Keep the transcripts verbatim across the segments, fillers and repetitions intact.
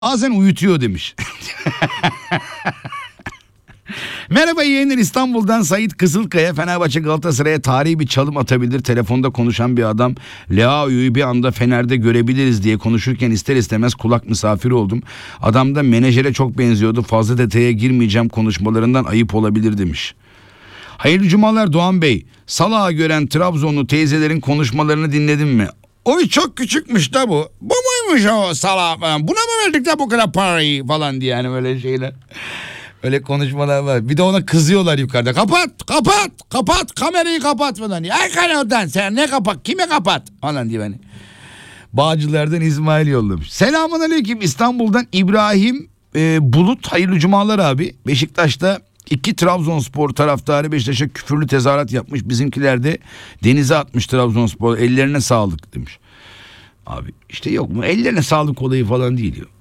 bazen uyutuyor demiş. Merhaba yeğenler, İstanbul'dan Sait Kızılkaya. Fenerbahçe Galatasaray'a tarihi bir çalım atabilir. Telefonda konuşan bir adam Leao'yu bir anda Fener'de görebiliriz diye konuşurken ister istemez kulak misafiri oldum. Adam da menajere çok benziyordu. Fazla detaya girmeyeceğim, konuşmalarından ayıp olabilir demiş. Hayırlı cumalar Doğan Bey. Salağı gören Trabzonlu teyzelerin konuşmalarını dinledin mi? Oy çok küçükmüş da bu. Bu muymuş o salağı falan? Buna mı verdik de bu kadar parayı falan diye, yani böyle şeyler. Öyle konuşmalar var. Bir de ona kızıyorlar yukarıda. Kapat, kapat, kapat, kamerayı kapat falan diye. Ay kanaldan sen ne kapat, kime kapat falan diye beni. Bağcılar'dan İsmail yollamış. Selamun aleyküm, İstanbul'dan İbrahim e, Bulut. Hayırlı cumalar abi. Beşiktaş'ta iki Trabzonspor taraftarı Beşiktaş'a küfürlü tezahürat yapmış. Bizimkiler de denize atmış Trabzonspor. Ellerine sağlık demiş. Abi işte yok mu? Ellerine sağlık olayı falan değil ya.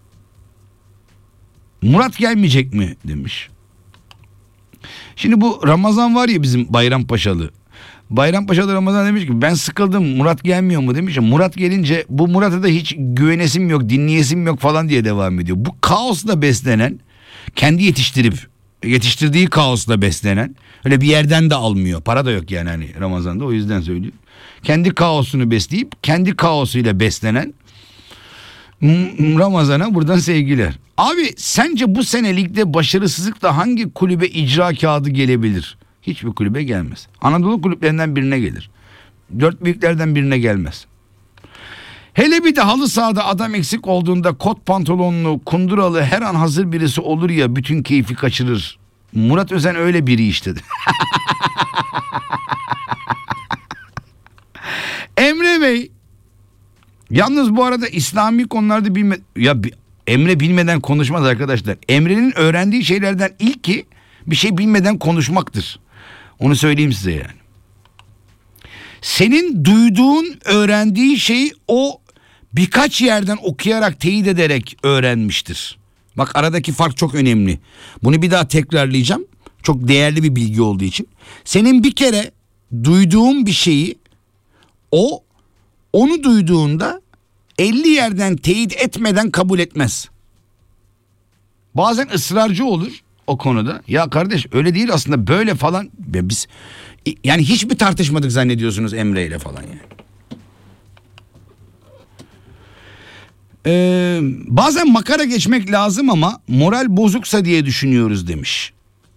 Murat gelmeyecek mi demiş. Şimdi bu Ramazan var ya, bizim Bayrampaşalı. Bayrampaşalı Ramazan demiş ki ben sıkıldım, Murat gelmiyor mu demiş. Murat gelince bu Murat'a da hiç güvenesim yok, dinleyesim yok falan diye devam ediyor. Bu kaosla beslenen, kendi yetiştirip yetiştirdiği kaosla beslenen, öyle bir yerden de almıyor. Para da yok yani hani Ramazan'da, o yüzden söylüyor. Kendi kaosunu besleyip kendi kaosuyla beslenen Ramazan'a buradan sevgiler. Abi sence bu sene ligde başarısızlıkla hangi kulübe icra kağıdı gelebilir? Hiçbir kulübe gelmez. Anadolu kulüplerinden birine gelir. Dört büyüklerden birine gelmez. Hele bir de halı sahada adam eksik olduğunda kot pantolonlu, kunduralı, her an hazır birisi olur ya, bütün keyfi kaçırır. Murat Özen öyle biri işte. Emre Bey. Yalnız bu arada İslami konularda bilme... Ya Emre bilmeden konuşmaz arkadaşlar. Emre'nin öğrendiği şeylerden ilki bir şey bilmeden konuşmaktır. Onu söyleyeyim size yani. Senin duyduğun, öğrendiğin şeyi o birkaç yerden okuyarak, teyit ederek öğrenmiştir. Bak aradaki fark çok önemli. Bunu bir daha tekrarlayacağım. Çok değerli bir bilgi olduğu için. Senin bir kere duyduğun bir şeyi o onu duyduğunda elli yerden teyit etmeden kabul etmez. Bazen ısrarcı olur o konuda. Ya kardeş öyle değil aslında, böyle falan. Biz yani hiç mi tartışmadık zannediyorsunuz Emre ile falan yani. Ee, bazen makara geçmek lazım ama moral bozuksa diye düşünüyoruz demiş.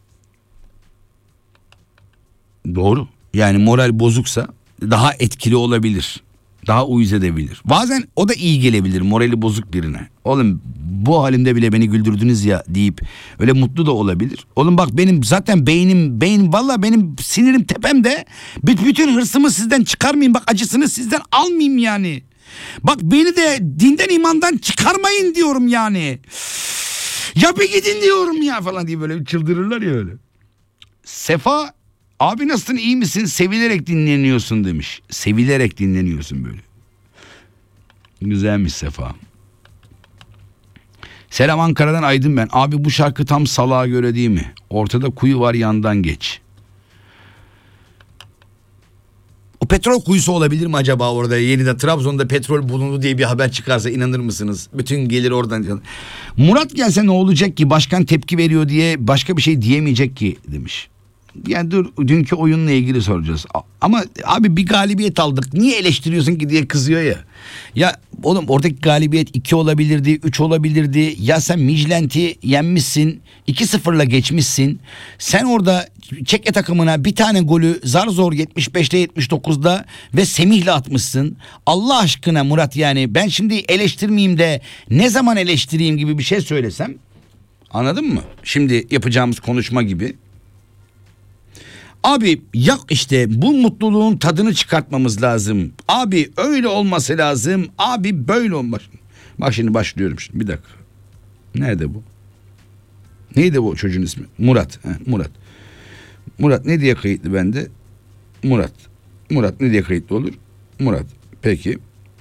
Doğru. Yani moral bozuksa daha etkili olabilir. Daha uyuz edebilir. Bazen o da iyi gelebilir morali bozuk birine. Oğlum bu halimde bile beni güldürdünüz ya deyip öyle mutlu da olabilir. Oğlum bak benim zaten beynim beyin valla benim sinirim tepemde. Bütün hırsımı sizden çıkarmayayım, bak acısını sizden almayayım yani. Bak beni de dinden imandan çıkarmayın diyorum yani. Ya bir gidin diyorum ya falan diye böyle çıldırırlar ya öyle. Sefa abi nasılsın, iyi misin, sevilerek dinleniyorsun demiş. Sevilerek dinleniyorsun böyle. Güzelmiş Sefa. Selam Ankara'dan Aydın ben. Abi bu şarkı tam salağa göre değil mi? Ortada kuyu var, yandan geç. O petrol kuyusu olabilir mi acaba orada? Yeniden Trabzon'da petrol bulundu diye bir haber çıkarsa inanır mısınız? Bütün gelir oradan. Murat gelse ne olacak ki? Başkan tepki veriyor diye başka bir şey diyemeyecek ki demiş. Yani dur, dünkü oyunla ilgili soracağız. Ama abi bir galibiyet aldık, niye eleştiriyorsun ki diye kızıyor ya. Ya oğlum oradaki galibiyet iki olabilirdi, üç olabilirdi. Ya sen Midtjylland'i yenmişsin, iki sıfırla geçmişsin. Sen orada Çekya takımına bir tane golü zar zor yetmiş beşte yetmiş dokuzda ve Semih'le atmışsın. Allah aşkına Murat, yani ben şimdi eleştirmeyeyim de ne zaman eleştireyim gibi bir şey söylesem, anladın mı? Şimdi yapacağımız konuşma gibi. Abi yok işte bu mutluluğun tadını çıkartmamız lazım. Abi öyle olması lazım. Abi böyle olması. Bak şimdi başlıyorum şimdi, bir dakika. Nerede bu? Neydi bu çocuğun ismi? Murat. He, Murat. Murat ne diye kayıtlı bende? Murat. Murat ne diye kayıtlı olur? Murat. Peki.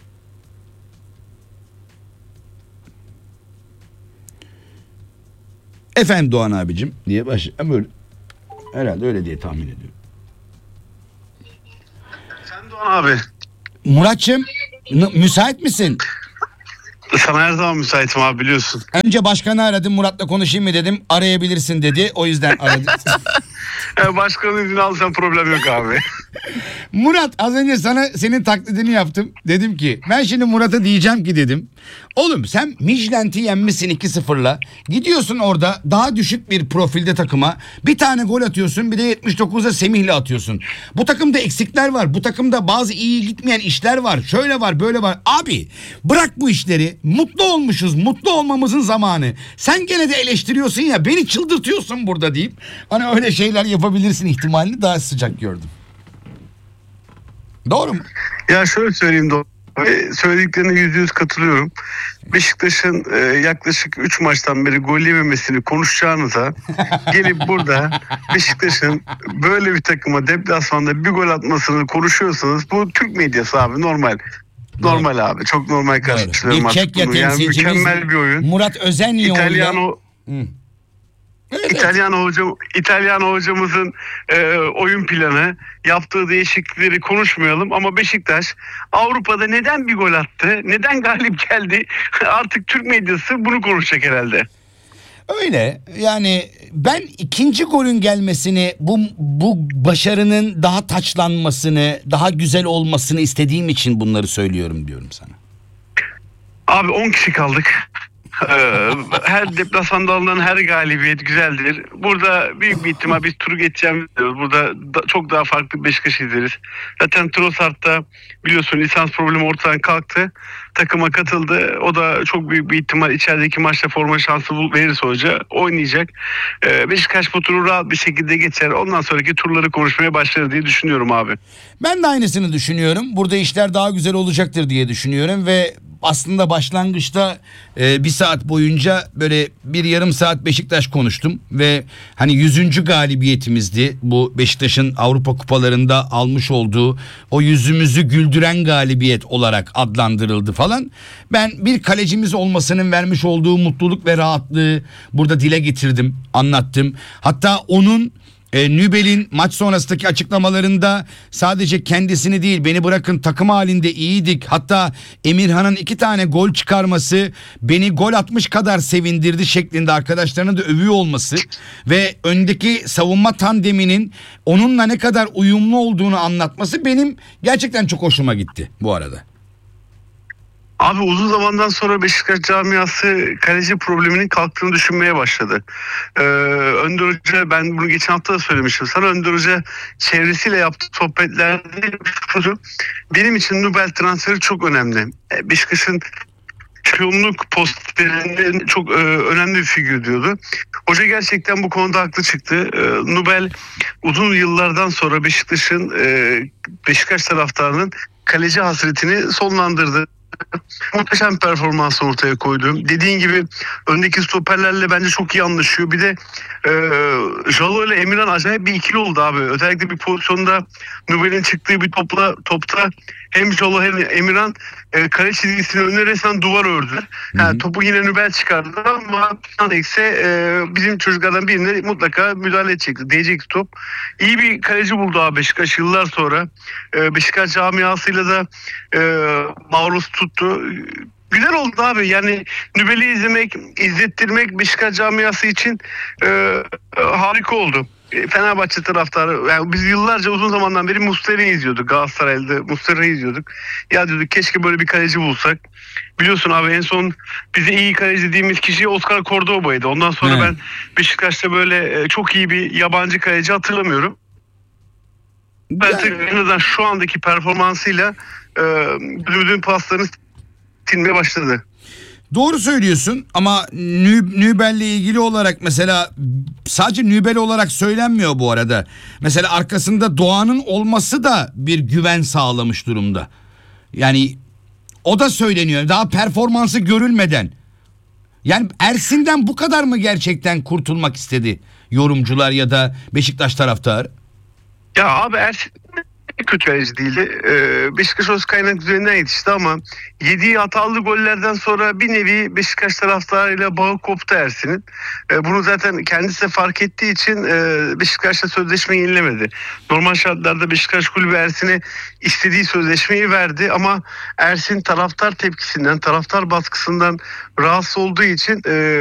Efendim Doğan abicim diye başlıyorum. Böyle. Herhalde öyle diye tahmin ediyorum. Sen Doğan abi. Muratçım müsait misin? Sana her zaman müsaitim abi, biliyorsun. Önce başkanı aradım, Murat'la konuşayım mı dedim. Arayabilirsin dedi. O yüzden aradım. Başkanın izni alsan problem yok abi. Murat, az önce sana senin taklidini yaptım. Dedim ki ben şimdi Murat'a diyeceğim ki dedim. Oğlum sen Midtjylland'i yenmişsin iki sıfırla. Gidiyorsun orada daha düşük bir profilde takıma. Bir tane gol atıyorsun, bir de yetmiş dokuzda Semih'le atıyorsun. Bu takımda eksikler var. Bu takımda bazı iyi gitmeyen işler var. Şöyle var, böyle var. Abi bırak bu işleri. Mutlu olmuşuz. Mutlu olmamızın zamanı. Sen gene de eleştiriyorsun ya, beni çıldırtıyorsun burada deyip hani öyle şeyler yapabilirsin ihtimalini daha sıcak gördüm. Doğru mu? Ya şöyle söyleyeyim doğru. Söylediklerine yüzde yüz katılıyorum. Beşiktaş'ın e, yaklaşık üç maçtan beri gol yememesini konuşacağınıza gelip burada Beşiktaş'ın böyle bir takıma deplasmanda bir gol atmasını konuşuyorsanız bu Türk medyası abi, normal. Normal Doğru. abi. Çok normal karşılıyorum bir artık bunu. Yani mükemmel bir oyun. Murat Özenli'ye İtalyano Evet. İtalyan hocam, İtalyan hocamızın e, oyun planı, yaptığı değişiklikleri konuşmayalım ama Beşiktaş Avrupa'da neden bir gol attı, neden galip geldi? Artık Türk medyası bunu konuşacak herhalde. Öyle yani, ben ikinci golün gelmesini, bu bu başarının daha taçlanmasını, daha güzel olmasını istediğim için bunları söylüyorum diyorum sana. Abi on kişi kaldık. Her deplasmanda alınan her galibiyet güzeldir. Burada büyük bir ihtimal biz turu geçeceğimiz diyoruz. Burada da, çok daha farklı bir Beşiktaş izleriz. Zaten Trossard'da biliyorsun lisans problemi ortadan kalktı. Takıma katıldı. O da çok büyük bir ihtimal içerideki maçta forma şansı verirse hoca oynayacak. Ee, Beşiktaş bu turu rahat bir şekilde geçer. Ondan sonraki turları konuşmaya başlar diye düşünüyorum abi. Ben de aynısını düşünüyorum. Burada işler daha güzel olacaktır diye düşünüyorum ve aslında başlangıçta e, bir saat boyunca böyle bir yarım saat Beşiktaş konuştum ve hani yüzüncü galibiyetimizdi bu Beşiktaş'ın Avrupa kupalarında almış olduğu o yüzümüzü güldüren galibiyet olarak adlandırıldı falan. Ben bir kalecimiz olmasının vermiş olduğu mutluluk ve rahatlığı burada dile getirdim, anlattım. Hatta onun E, Nübel'in maç sonrasındaki açıklamalarında sadece kendisini değil, beni bırakın takım halinde iyiydik. Hatta Emirhan'ın iki tane gol çıkarması beni gol atmış kadar sevindirdi şeklinde arkadaşlarına da övüyor olması ve öndeki savunma tandeminin onunla ne kadar uyumlu olduğunu anlatması benim gerçekten çok hoşuma gitti bu arada. Abi uzun zamandan sonra Beşiktaş camiası kaleci probleminin kalktığını düşünmeye başladı. Ee, Önder Hoca, ben bunu geçen hafta da söylemiştim sana, Önder Hoca çevresiyle yaptığı sohbetlerde benim için Nubel transferi çok önemli. Beşiktaş'ın şampiyonluk posterinde çok e, önemli bir figür diyordu. Hoca gerçekten bu konuda haklı çıktı. E, Nubel uzun yıllardan sonra Beşiktaş'ın e, Beşiktaş taraftarının kaleci hasretini sonlandırdı. Muhteşem performans ortaya koydu. Dediğin gibi öndeki stoperlerle bence çok iyi anlaşıyor. Bir de e, Jalo ile Emirhan acayip bir ikili oldu abi. Özellikle bir pozisyonda Nubel'in çıktığı bir topla topta hem Jalo hem Emirhan e, kale çizgisinin önüne resmen duvar ördüler. Yani topu yine Nubel çıkardı ama neyse e, bizim çocuklardan birine mutlaka müdahale edecekti. Değecekti top. İyi bir kaleci buldu abi Beşiktaş yıllar sonra. E, Beşiktaş camiasıyla da e, maruz tuttu. Güzel oldu abi. Yani Nübel'i izlemek, izlettirmek Beşiktaş camiası için e, e, harika oldu. E, Fenerbahçe taraftarı, yani biz yıllarca uzun zamandan beri Muslera'yı izliyorduk. Galatasaray'da Muslera'yı izliyorduk. Ya diyorduk keşke böyle bir kaleci bulsak. Biliyorsun abi en son bize iyi kaleci dediğimiz kişi Oscar Cordoba'ydı. Ondan sonra evet. Ben Beşiktaş'ta böyle e, çok iyi bir yabancı kaleci hatırlamıyorum. Ben en azından şu andaki performansıyla e, bütün paslarını silmeye başladı. Doğru söylüyorsun ama Nü, Nübel'le ilgili olarak mesela sadece Nübel olarak söylenmiyor bu arada. Mesela arkasında Doğan'ın olması da bir güven sağlamış durumda. Yani o da söyleniyor daha performansı görülmeden. Yani Ersin'den bu kadar mı gerçekten kurtulmak istedi yorumcular ya da Beşiktaş taraftarı? Ya abi Ersin kötü kaleci değildi. Ee, Beşiktaş öz kaynak üzerinden yetişti ama yediği hatalı gollerden sonra bir nevi Beşiktaş taraftarıyla bağı koptu Ersin'in. Ee, bunu zaten kendisi de fark ettiği için e, Beşiktaş'la sözleşme yenilemedi. Normal şartlarda Beşiktaş kulübü Ersin'e istediği sözleşmeyi verdi ama Ersin taraftar tepkisinden, taraftar baskısından rahatsız olduğu için e,